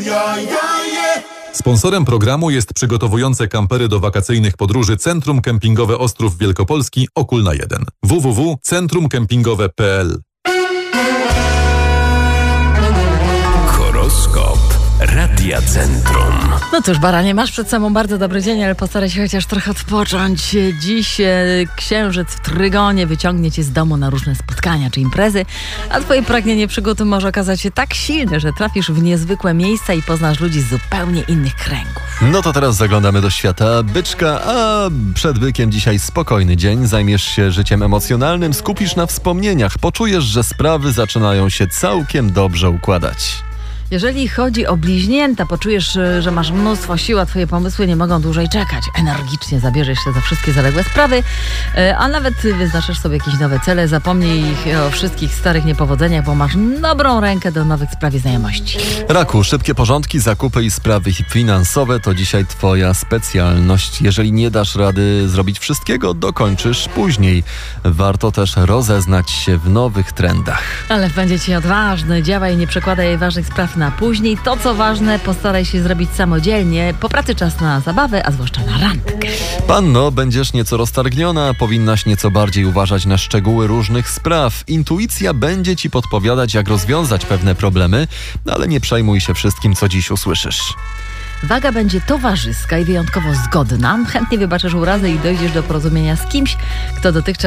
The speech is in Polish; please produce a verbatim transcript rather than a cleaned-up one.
Sponsorem programu jest przygotowujące kampery do wakacyjnych podróży Centrum Kempingowe Ostrów Wielkopolski Okulna jeden. w w w kropka centrum kempingowe kropka p l. Horoskop Radia Centrum. No cóż, baranie, masz przed sobą bardzo dobry dzień, ale postaraj się chociaż trochę odpocząć. Dziś e, księżyc w Trygonie wyciągnie cię z domu na różne spotkania czy imprezy, a twoje pragnienie przygód może okazać się tak silne, że trafisz w niezwykłe miejsca i poznasz ludzi z zupełnie innych kręgów. No to teraz zaglądamy do świata byczka, a przed bykiem dzisiaj spokojny dzień. Zajmiesz się życiem emocjonalnym, skupisz na wspomnieniach, poczujesz, że sprawy zaczynają się całkiem dobrze układać. Jeżeli chodzi o bliźnięta, poczujesz, że masz mnóstwo sił, a twoje pomysły nie mogą dłużej czekać. Energicznie zabierzesz się za wszystkie zaległe sprawy, a nawet wyznaczysz sobie jakieś nowe cele. Zapomnij o wszystkich starych niepowodzeniach, bo masz dobrą rękę do nowych spraw i znajomości. Raku, szybkie porządki, zakupy i sprawy finansowe to dzisiaj twoja specjalność. Jeżeli nie dasz rady zrobić wszystkiego, dokończysz później. Warto też rozeznać się w nowych trendach. Ale będzie ci odważny, działaj, nie przekładaj ważnych spraw na później. To, co ważne, postaraj się zrobić samodzielnie. Po pracy czas na zabawę, a zwłaszcza na randkę. Panno, będziesz nieco roztargniona, powinnaś nieco bardziej uważać na szczegóły różnych spraw. Intuicja będzie ci podpowiadać, jak rozwiązać pewne problemy, ale nie przejmuj się wszystkim, co dziś usłyszysz. Waga będzie towarzyska i wyjątkowo zgodna. Chętnie wybaczysz urazę i dojdziesz do porozumienia z kimś, kto dotychczas